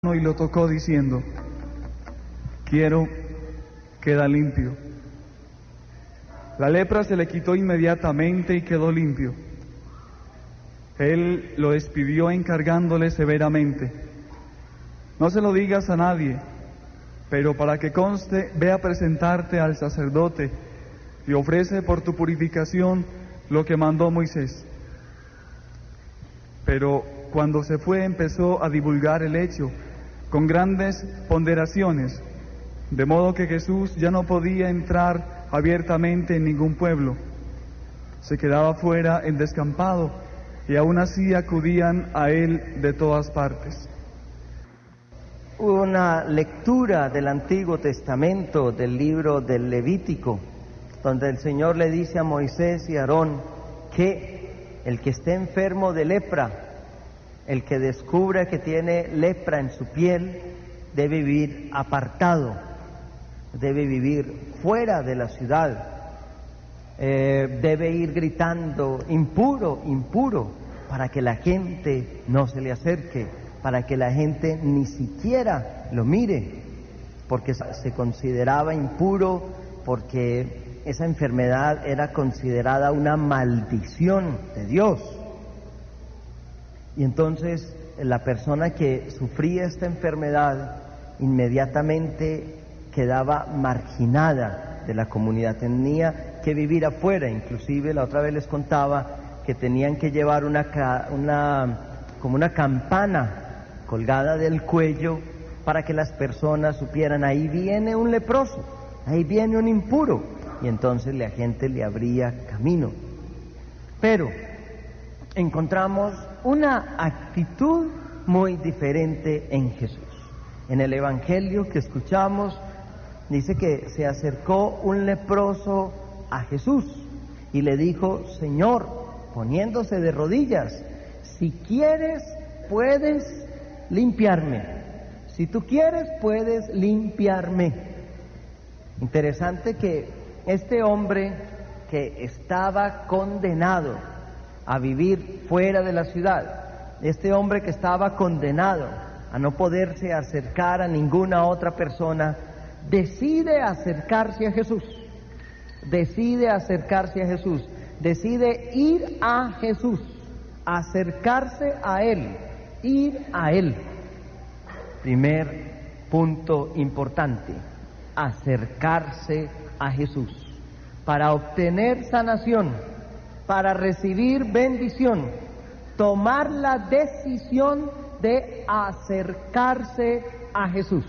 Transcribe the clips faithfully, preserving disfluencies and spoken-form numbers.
y lo tocó diciendo: quiero, queda limpio. La lepra se le quitó inmediatamente y quedó limpio. Él lo despidió encargándole severamente: no se lo digas a nadie, pero para que conste, ve a presentarte al sacerdote y ofrece por tu purificación lo que mandó Moisés. Pero cuando se fue empezó a divulgar el hecho con grandes ponderaciones, de modo que Jesús ya no podía entrar abiertamente en ningún pueblo. Se quedaba fuera en descampado y aún así acudían a él de todas partes. Una lectura del Antiguo Testamento, del libro del Levítico, donde el Señor le dice a Moisés y a Aarón que el que esté enfermo de lepra, el que descubra que tiene lepra en su piel, debe vivir apartado, debe vivir fuera de la ciudad, eh, debe ir gritando impuro, impuro, para que la gente no se le acerque, para que la gente ni siquiera lo mire, porque se consideraba impuro, porque esa enfermedad era considerada una maldición de Dios. Y entonces la persona que sufría esta enfermedad inmediatamente quedaba marginada de la comunidad, tenía que vivir afuera. Inclusive la otra vez les contaba que tenían que llevar una, una como una campana colgada del cuello para que las personas supieran: ahí viene un leproso, ahí viene un impuro, y entonces la gente le abría camino. Pero encontramos una actitud muy diferente en Jesús. En el Evangelio que escuchamos dice que se acercó un leproso a Jesús y le dijo: Señor, poniéndose de rodillas, si quieres puedes limpiarme, si tú quieres puedes limpiarme. Interesante que este hombre que estaba condenado a vivir fuera de la ciudad, este hombre que estaba condenado a no poderse acercar a ninguna otra persona, decide acercarse a Jesús, decide acercarse a Jesús, decide ir a Jesús, acercarse a Él, ir a Él. Primer punto importante: acercarse a Jesús para obtener sanación, para recibir bendición, tomar la decisión de acercarse a Jesús.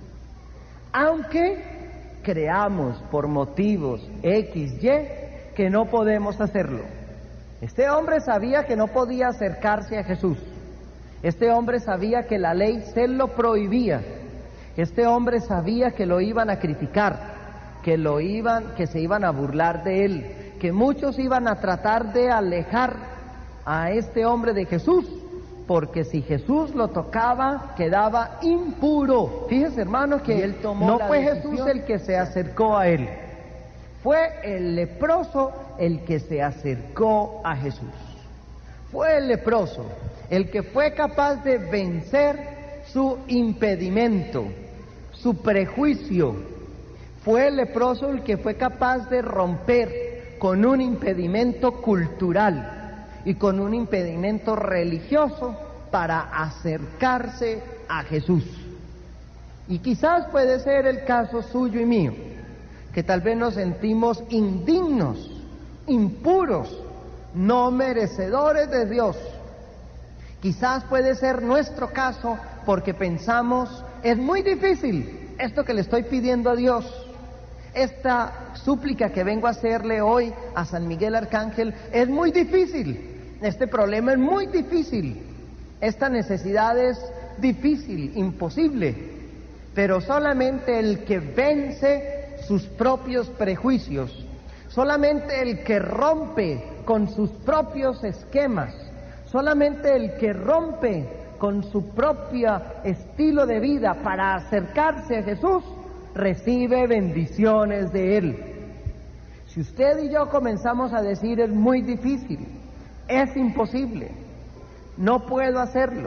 Aunque creamos por motivos X, Y que no podemos hacerlo. Este hombre sabía que no podía acercarse a Jesús. Este hombre sabía que la ley se lo prohibía. Este hombre sabía que lo iban a criticar, que lo iban, que se iban a burlar de él, que muchos iban a tratar de alejar a este hombre de Jesús, porque si Jesús lo tocaba, quedaba impuro. Fíjese, hermano, que él tomó no fue decisión. Jesús el que se acercó a él, fue el leproso el que se acercó a Jesús. Fue el leproso el que fue capaz de vencer su impedimento, su prejuicio. Fue el leproso el que fue capaz de romper con un impedimento cultural y con un impedimento religioso para acercarse a Jesús. Y quizás puede ser el caso suyo y mío, que tal vez nos sentimos indignos, impuros, no merecedores de Dios. Quizás puede ser nuestro caso porque pensamos: es muy difícil esto que le estoy pidiendo a Dios. Esta súplica que vengo a hacerle hoy a San Miguel Arcángel es muy difícil, este problema es muy difícil, esta necesidad es difícil, imposible. Pero solamente el que vence sus propios prejuicios, solamente el que rompe con sus propios esquemas, solamente el que rompe con su propio estilo de vida para acercarse a Jesús, recibe bendiciones de Él. Si usted y yo comenzamos a decir: es muy difícil, es imposible, no puedo hacerlo,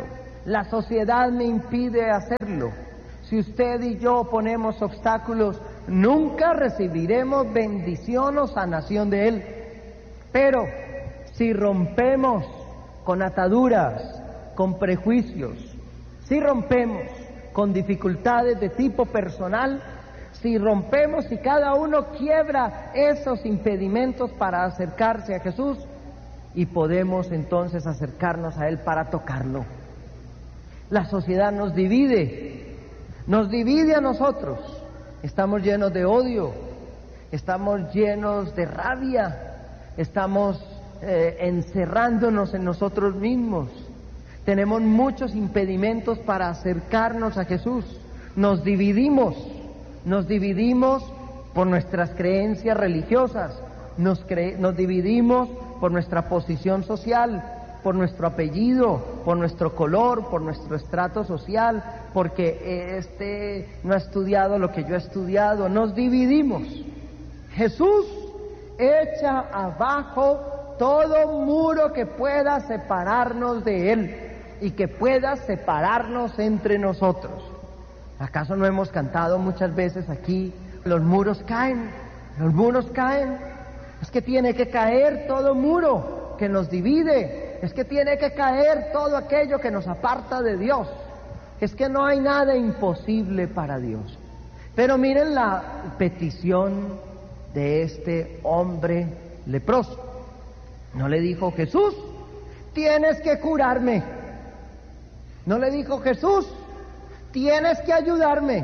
La sociedad me impide hacerlo. Si usted y yo ponemos obstáculos, nunca recibiremos bendición o sanación de Él. Pero si rompemos con ataduras, con prejuicios, si rompemos con dificultades de tipo personal, si rompemos y cada uno quiebra esos impedimentos para acercarse a Jesús, y podemos entonces acercarnos a Él para tocarlo. La sociedad nos divide, nos divide a nosotros. Estamos llenos de odio, estamos llenos de rabia, estamos eh, encerrándonos en nosotros mismos. Tenemos muchos impedimentos para acercarnos a Jesús. Nos dividimos, nos dividimos por nuestras creencias religiosas, nos, cre- nos dividimos por nuestra posición social, por nuestro apellido, por nuestro color, por nuestro estrato social, porque este no ha estudiado lo que yo he estudiado. Nos dividimos. Jesús echa abajo todo muro que pueda separarnos de Él y que pueda separarnos entre nosotros. ¿Acaso no hemos cantado muchas veces aquí, los muros caen, los muros caen? Es que tiene que caer todo muro que nos divide, es que tiene que caer todo aquello que nos aparta de Dios, es que no hay nada imposible para Dios. Pero miren la petición de este hombre leproso. No le dijo: Jesús, tienes que curarme. No le dijo: Jesús, tienes que ayudarme.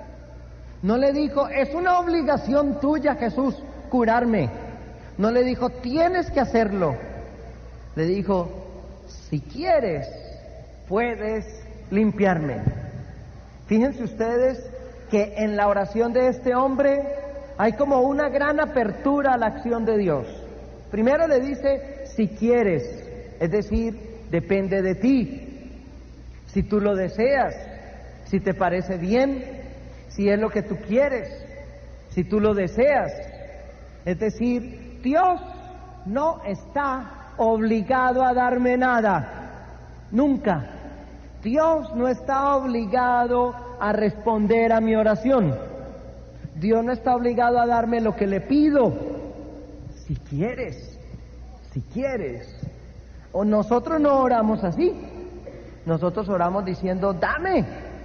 No le dijo: es una obligación tuya, Jesús, curarme. No le dijo: tienes que hacerlo. Le dijo: si quieres, puedes limpiarme. Fíjense ustedes que en la oración de este hombre hay como una gran apertura a la acción de Dios. Primero le dice: si quieres, es decir, depende de ti. Si tú lo deseas, si te parece bien, si es lo que tú quieres, si tú lo deseas. Es decir, Dios no está obligado a darme nada, nunca. Dios no está obligado a responder a mi oración. Dios no está obligado a darme lo que le pido. Si quieres, si quieres. O nosotros no oramos así. Nosotros oramos diciendo: dame,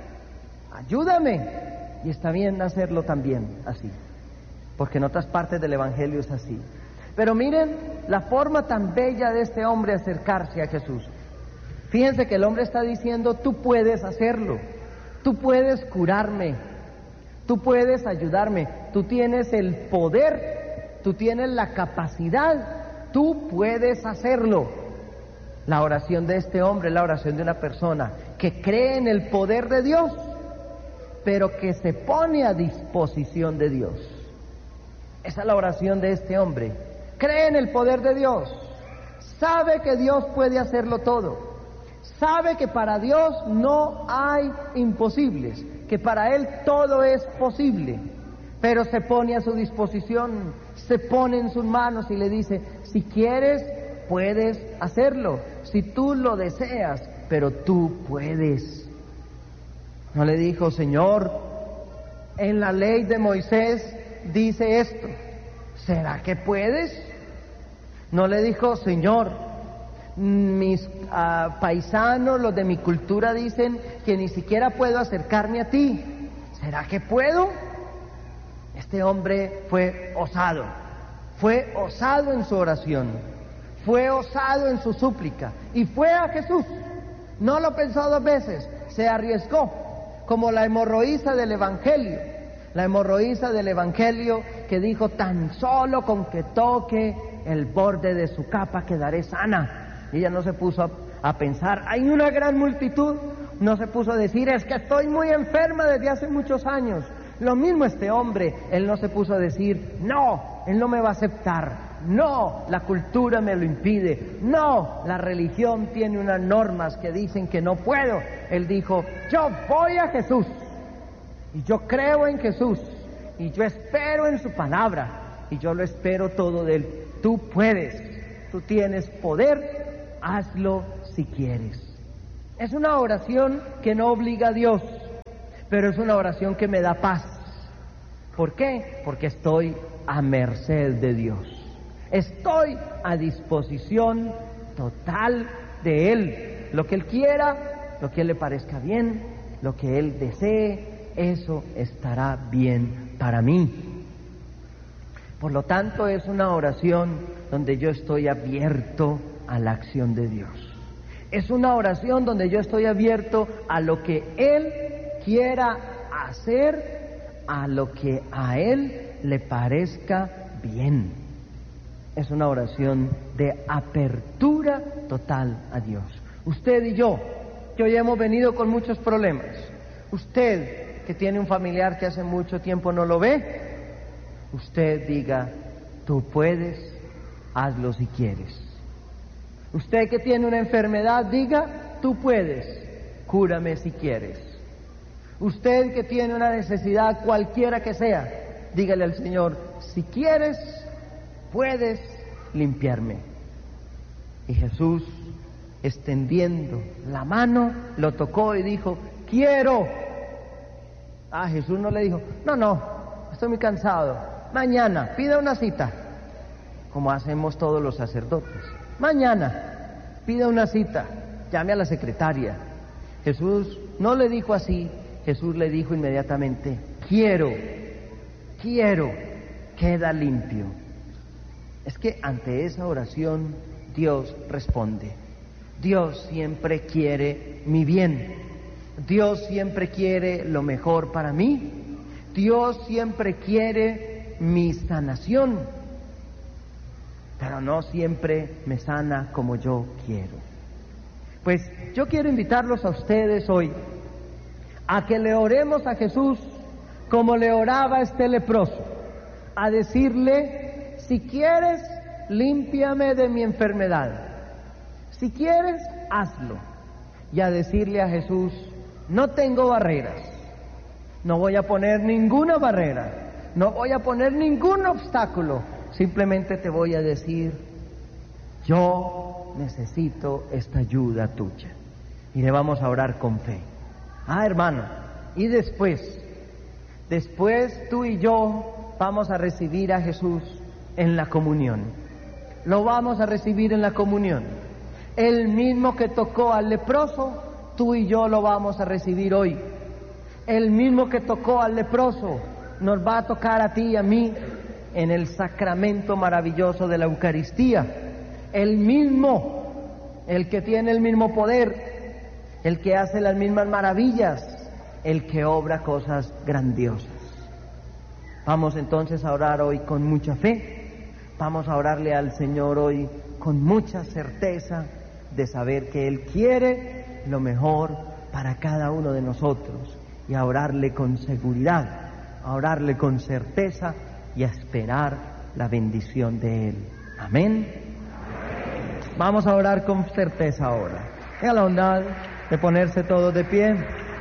ayúdame. Y está bien hacerlo también así, porque en otras partes del Evangelio es así. Pero miren la forma tan bella de este hombre acercarse a Jesús. Fíjense que el hombre está diciendo: tú puedes hacerlo, tú puedes curarme, tú puedes ayudarme, tú tienes el poder, tú tienes la capacidad, tú puedes hacerlo. La oración de este hombre es la oración de una persona que cree en el poder de Dios, pero que se pone a disposición de Dios. Esa es la oración de este hombre. Cree en el poder de Dios, sabe que Dios puede hacerlo todo, sabe que para Dios no hay imposibles, que para Él todo es posible, pero se pone a su disposición, se pone en sus manos y le dice: si quieres, puedes hacerlo, si tú lo deseas, pero tú puedes. No le dijo: Señor, en la ley de Moisés dice esto, ¿será que puedes? No le dijo: Señor, mis uh, paisanos, los de mi cultura, dicen que ni siquiera puedo acercarme a ti, ¿será que puedo? Este hombre fue osado, fue osado en su oración, fue osado en su súplica, y fue a Jesús. No lo pensó dos veces, se arriesgó, como la hemorroísa del Evangelio, la hemorroísa del Evangelio que dijo: tan solo con que toque el borde de su capa quedaré sana. Y ella no se puso a, a pensar: hay una gran multitud. No se puso a decir: es que estoy muy enferma desde hace muchos años. Lo mismo este hombre, él no se puso a decir: no, él no me va a aceptar, no, la cultura me lo impide, no, la religión tiene unas normas que dicen que no puedo. Él dijo: yo voy a Jesús, y yo creo en Jesús, y yo espero en su palabra, y yo lo espero todo de Él. Tú puedes, tú tienes poder, hazlo si quieres. Es una oración que no obliga a Dios, pero es una oración que me da paz. ¿Por qué? Porque estoy a merced de Dios. Estoy a disposición total de Él. Lo que Él quiera, lo que Él le parezca bien, lo que Él desee, eso estará bien para mí. Por lo tanto, es una oración donde yo estoy abierto a la acción de Dios. Es una oración donde yo estoy abierto a lo que Él quiera hacer, a lo que a Él le parezca bien. Es una oración de apertura total a Dios. Usted y yo, que hoy hemos venido con muchos problemas. Usted, que tiene un familiar que hace mucho tiempo no lo ve, usted diga, tú puedes, hazlo si quieres. Usted que tiene una enfermedad, diga, tú puedes, cúrame si quieres. Usted que tiene una necesidad cualquiera que sea, dígale al Señor, si quieres, puedes limpiarme. Y Jesús, extendiendo la mano, lo tocó y dijo, quiero. Ah, Jesús no le dijo, no, no, estoy muy cansado, mañana, pida una cita, como hacemos todos los sacerdotes. Mañana, pida una cita, llame a la secretaria. Jesús no le dijo así, Jesús le dijo inmediatamente, quiero, quiero, queda limpio. Es que ante esa oración Dios responde. Dios siempre quiere mi bien. Dios siempre quiere lo mejor para mí. Dios siempre quiere mi sanación. Pero no siempre me sana como yo quiero. Pues yo quiero invitarlos a ustedes hoy a que le oremos a Jesús como le oraba este leproso, a decirle, si quieres, límpiame de mi enfermedad, si quieres, hazlo, y a decirle a Jesús, no tengo barreras, no voy a poner ninguna barrera, no voy a poner ningún obstáculo, simplemente te voy a decir, yo necesito esta ayuda tuya. Y le vamos a orar con fe. Ah, hermano, y después, después tú y yo vamos a recibir a Jesús en la comunión. Lo vamos a recibir en la comunión. El mismo que tocó al leproso, tú y yo lo vamos a recibir hoy. El mismo que tocó al leproso, nos va a tocar a ti y a mí en el sacramento maravilloso de la Eucaristía. El mismo, el que tiene el mismo poder, el que hace las mismas maravillas, el que obra cosas grandiosas. Vamos entonces a orar hoy con mucha fe, vamos a orarle al Señor hoy con mucha certeza de saber que Él quiere lo mejor para cada uno de nosotros, y a orarle con seguridad, a orarle con certeza y a esperar la bendición de Él. Amén. Vamos a orar con certeza ahora. Tenga la bondad de ponerse todos de pie.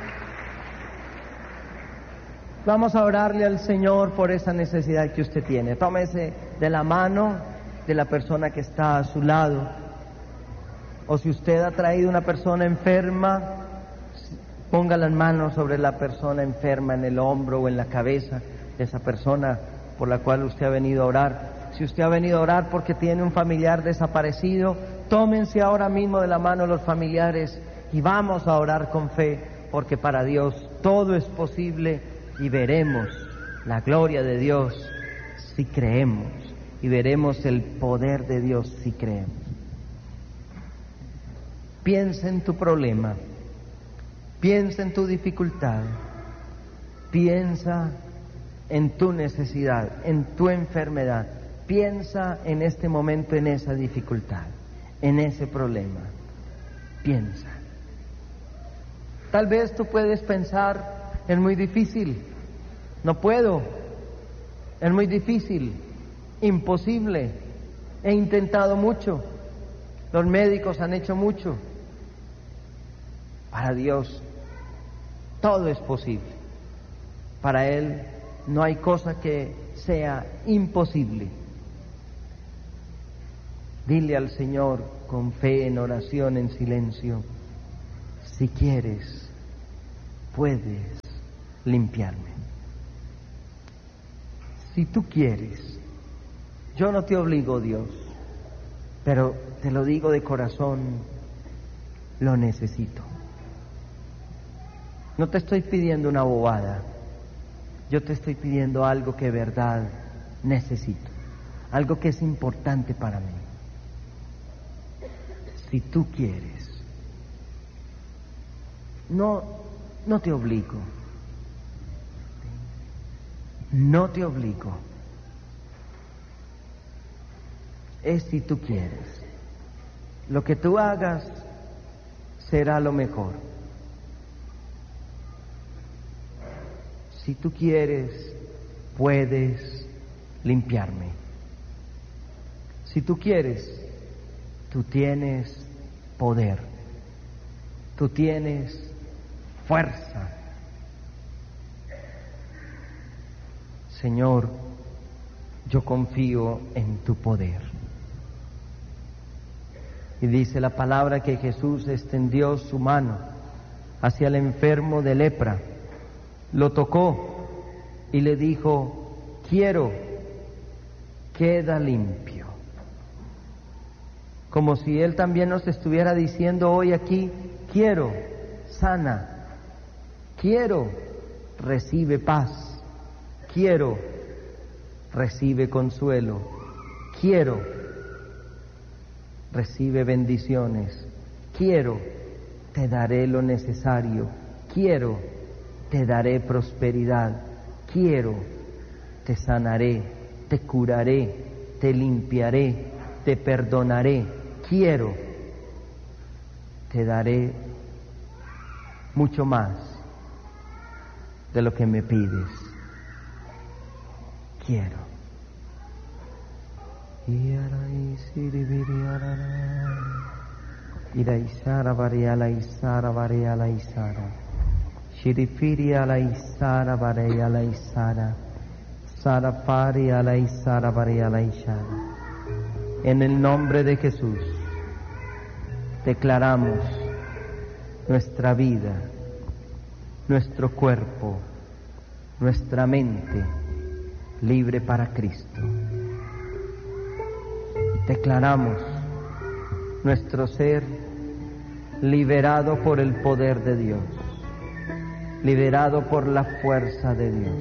Vamos a orarle al Señor por esa necesidad que usted tiene. Tómese de la mano de la persona que está a su lado. O si usted ha traído una persona enferma, ponga las manos sobre la persona enferma, en el hombro o en la cabeza de esa persona por la cual usted ha venido a orar. Si usted ha venido a orar porque tiene un familiar desaparecido, tómense ahora mismo de la mano los familiares y vamos a orar con fe, porque para Dios todo es posible y veremos la gloria de Dios si creemos, y veremos el poder de Dios si creemos. Piensa en tu problema, piensa en tu dificultad, piensa en tu necesidad, en tu enfermedad. Piensa en este momento en esa dificultad, en ese problema. Piensa. Tal vez tú puedes pensar, es muy difícil, no puedo, es muy difícil, imposible, he intentado mucho, los médicos han hecho mucho. Para Dios todo es posible. Para Él no hay cosa que sea imposible. Dile al Señor con fe, en oración, en silencio, si quieres, puedes limpiarme. Si tú quieres, yo no te obligo, Dios, pero te lo digo de corazón, lo necesito. No te estoy pidiendo una bobada, yo te estoy pidiendo algo que de verdad necesito, algo que es importante para mí. Si tú quieres, no, no te obligo, no te obligo, es si tú quieres. Lo que tú hagas será lo mejor. Si tú quieres, puedes limpiarme. Si tú quieres, tú tienes poder, tú tienes fuerza. Señor, yo confío en tu poder. Y dice la palabra que Jesús extendió su mano hacia el enfermo de lepra, lo tocó y le dijo: quiero, queda limpio. Como si Él también nos estuviera diciendo hoy aquí: quiero, sana, quiero, recibe paz, quiero, recibe consuelo, quiero, recibe bendiciones, quiero, te daré lo necesario, quiero, te daré prosperidad, quiero, te sanaré, te curaré, te limpiaré, te perdonaré, quiero, te daré mucho más de lo que me pides, quiero. Iraisara variala isara variala isara. Shirifiri ala isara variala isara. Sarafari ala isara variala isara. En el nombre de Jesús declaramos nuestra vida, nuestro cuerpo, nuestra mente libre para Cristo. Declaramos nuestro ser liberado por el poder de Dios, liberado por la fuerza de Dios.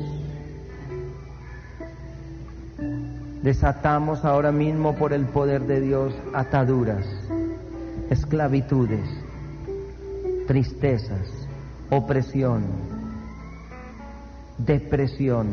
Desatamos ahora mismo por el poder de Dios ataduras, esclavitudes, tristezas, opresión, depresión.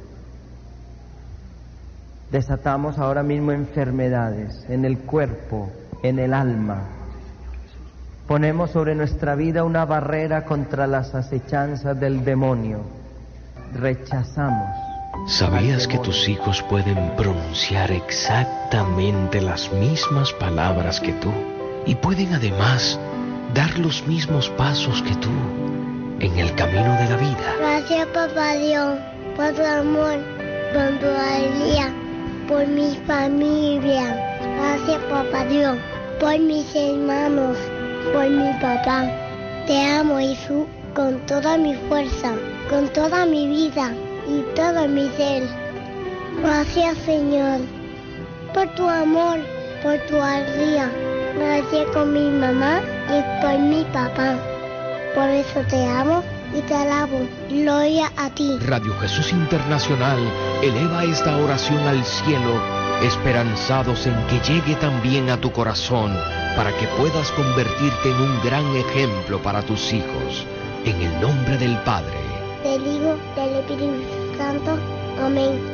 Desatamos ahora mismo enfermedades en el cuerpo, en el alma. Ponemos sobre nuestra vida una barrera contra las acechanzas del demonio. Rechazamos. ¿Sabías que tus hijos pueden pronunciar exactamente las mismas palabras que tú? Y pueden además dar los mismos pasos que tú en el camino de la vida. Gracias, papá Dios, por tu amor, por tu alegría, por mi familia. Gracias, papá Dios, por mis hermanos, por mi papá. Te amo, Jesús, con toda mi fuerza, con toda mi vida y todo mi ser. Gracias, Señor, por tu amor, por tu alegría. Gracias con mi mamá y por mi papá. Por eso te amo y te alabo. Gloria a ti. Radio Jesús Internacional eleva esta oración al cielo, esperanzados en que llegue también a tu corazón, para que puedas convertirte en un gran ejemplo para tus hijos. En el nombre del Padre, Del Hijo, del Espíritu Santo. Amén.